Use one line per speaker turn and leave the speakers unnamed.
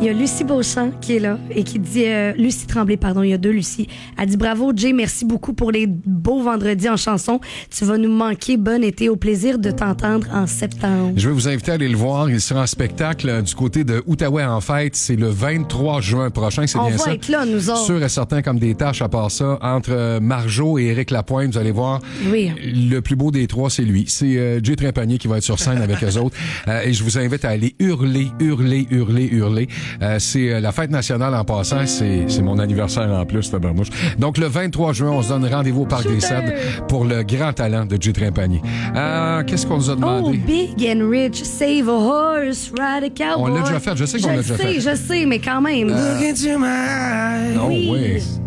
Il y a Lucie Beauchamp qui est là et qui dit... Lucie Tremblay, pardon, il y a 2 Lucie. Elle dit bravo, Jay, merci beaucoup pour les beaux vendredis en chanson. Tu vas nous manquer. Bon été, au plaisir de t'entendre en septembre.
Je vais vous inviter à aller le voir. Il sera en spectacle du côté de Outaouais en fête. C'est le 23 juin prochain, c'est bien ça?
On va être là, nous autres.
Sûr et certain comme des tâches à part ça. Entre Marjo et Éric Lapointe, vous allez voir.
Oui.
Le plus beau des 3, c'est lui. C'est Jay Trépanier qui va être sur scène avec eux autres. Et je vous invite à aller hurler. C'est la fête nationale en passant. C'est mon anniversaire en plus, tabarnouche. Donc, le 23 juin, on se donne rendez-vous au Parc des Cèdres pour le grand talent de Jay Trépanier. Qu'est-ce qu'on nous a demandé?
Oh, Big and Rich, Save a Horse, Ride a Cowboy.
On l'a déjà fait. Je sais qu'on l'a déjà fait.
Je sais, mais quand même.
Oh, oui.